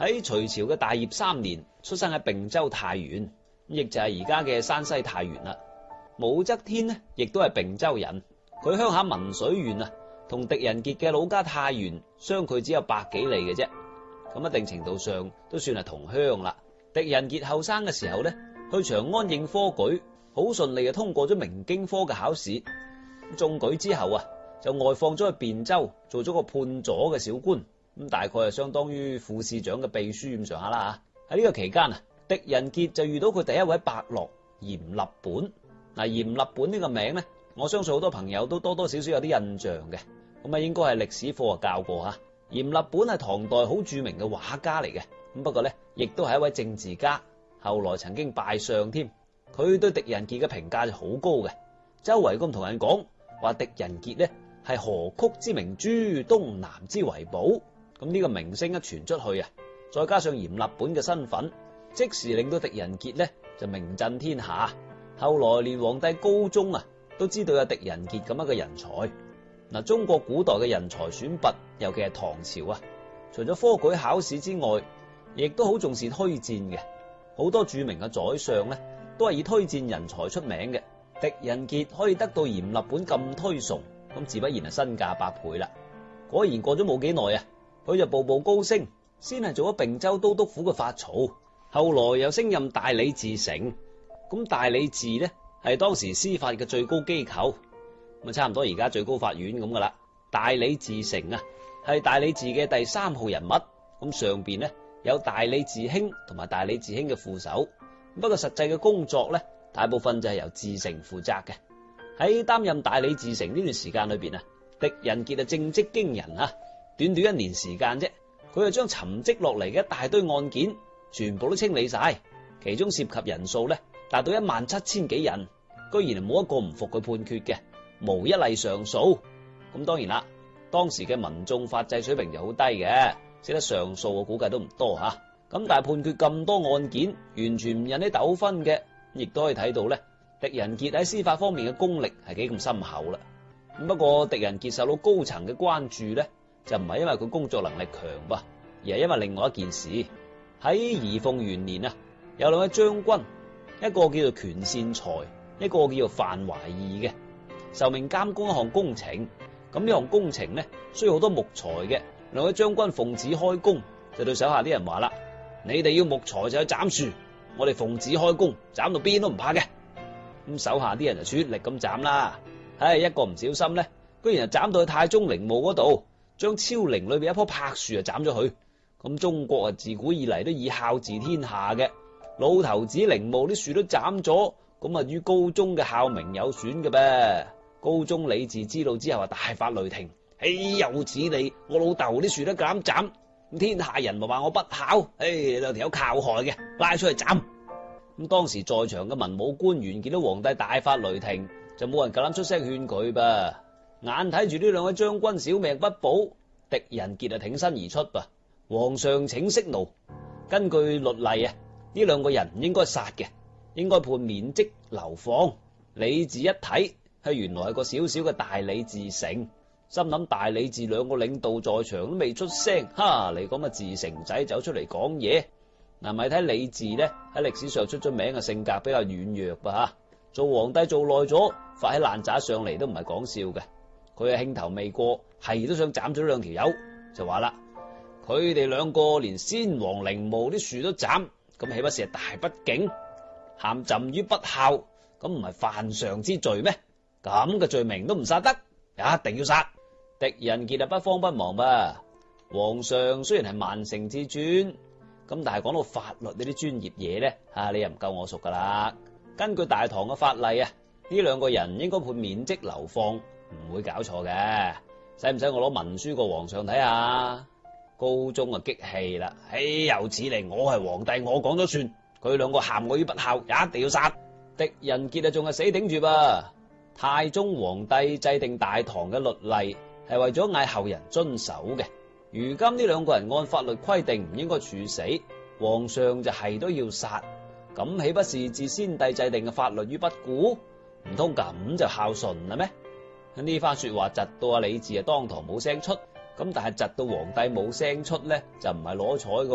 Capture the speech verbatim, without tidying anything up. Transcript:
喺隋朝嘅大業三年，出生喺并州太原，亦就係而家嘅山西太原啦。武則天呢，亦都係并州人，佢鄉下文水縣啊，同狄仁傑嘅老家太原相距只有百幾里嘅啫，咁一定程度上都算係同鄉啦。狄仁傑後生嘅時候呢，去長安應科舉，好順利就通過咗明經科嘅考試。中舉之後啊，就外放咗去汴州做咗個判左嘅小官，咁大概係相當於副市長嘅秘書咁上下啦吓。喺呢個期間啊，狄仁傑就遇到佢第一位伯樂閻立本。嗱，閻立本呢個名呢，我相信好多朋友都多多少少有啲印象嘅，咁啊應該係歷史課啊教過吓。閻立本係唐代好著名嘅畫家嚟嘅，咁不過呢，亦都係一位政治家，後來曾經拜相添。佢對狄仁傑嘅評價就好高嘅，周圍咁同人講話狄仁傑呢係河曲之明珠，東南之遺寶。咁呢個名聲一傳出去啊，再加上閻立本嘅身份，即時令到狄仁傑呢就名震天下。後來連皇帝高宗啊都知道有狄仁傑咁樣嘅人才。嗱，中國古代嘅人才選拔，尤其係唐朝啊，除咗科舉考試之外，亦都好重視推薦嘅。好多著名嘅宰相呢，都係以推薦人才出名嘅。狄仁傑可以得到閻立本咁推崇，咁自不然係身價百倍啦。果然過咗冇幾耐啊，佢就步步高升，先係做咗并州都督府嘅法曹，後來又升任大理寺丞。咁大理寺呢係當時司法嘅最高機構，咁啊差唔多而家最高法院咁噶啦。大理寺丞啊係大理寺嘅第三號人物，咁上邊呢有大理寺卿同埋大理寺卿嘅副手，不過實際嘅工作呢，大部分就係由寺丞負責嘅。喺擔任大理寺丞呢段時間裏邊啊，狄仁傑啊政績驚人啊，短短一年時間啫，佢就將沉積落嚟嘅一大堆案件全部都清理晒，其中涉及人數呢達到一萬七千幾人，居然冇一個唔服佢判決嘅，無一例上訴。咁當然啦，當時嘅民眾法制水平就好低嘅，識得上訴我估計都唔多吓。咁但係判決咁多案件，完全唔引起糾紛嘅，亦都可以睇到咧，狄仁傑喺司法方面嘅功力係幾咁深厚啦。咁不過狄仁傑受到高層嘅關注咧，就唔係因為佢工作能力強噃，而係因為另外一件事。喺儀鳳元年啊，有兩位將軍。一個叫做權善財，一個叫做范懷義嘅，受命監工一項工程。咁呢項工程呢，需要好多木材嘅。兩位將軍奉旨開工，就對手下啲人話啦：你哋要木材就去斬樹，我哋奉旨開工，斬到邊都唔怕嘅。咁手下啲人就出力咁斬啦。唉，一個唔小心呢，居然就斬到去太宗陵墓嗰度，將昭陵裏邊一棵柏樹就斬咗佢。咁中國啊，自古以嚟都以孝治天下嘅。老頭子陵墓啲樹都斬咗，咁啊於高宗嘅孝明有損嘅噃。高宗李治知道之後啊，大發雷霆：豈有此理！我老豆啲樹都敢斬，咁天下人咪話我不孝？唉，兩條友靠害嘅，拉出去斬。咁當時在場嘅文武官員見到皇帝大發雷霆，就冇人夠膽出聲勸佢噃。眼睇住呢兩位將軍小命不保，狄仁傑啊挺身而出噃。皇上請息怒，根據律例啊，呢兩個人唔應該殺嘅，應該判免職流放。李治一睇，係原來係個小小嘅大理寺丞，心諗大理寺兩個領導在場都未出聲，哈，你咁嘅寺丞仔走出嚟講嘢。嗱，咪睇李治呢喺歷史上出咗名嘅性格比較軟弱吧吓，做皇帝做耐咗，發起爛渣上嚟都唔係講笑嘅。佢係興頭未過，係都想斬咗兩條友，就話啦：佢哋兩個連先皇陵墓啲樹都斬，咁豈不是係大不敬？陷朕於不孝，咁唔係犯上之罪咩？咁嘅罪名都唔殺得，一定要殺。狄仁傑啊，不慌不忙吧。皇上雖然係萬乘之尊，咁但係講到法律呢啲專業嘢咧，吓你又唔夠我熟噶啦。根據大唐嘅法例啊，呢兩個人應該判免職流放，唔會搞錯嘅。使唔使我攞文書過皇上睇下？高宗啊激氣啦，豈有此理！我係皇帝，我講咗算。佢兩個陷我於不孝，一定要殺。狄仁傑啊，仲係死頂住噃。太宗皇帝制定大唐嘅律例，係為咗嗌後人遵守嘅。如今呢兩個人按法律規定唔應該處死，皇上就係都要殺，咁豈不是置先帝制定嘅法律於不顧？唔通咁就孝順啦咩？呢番說話窒到阿李治啊當堂冇聲出，咁但係窒到皇帝冇聲出咧，就唔係攞彩嘅。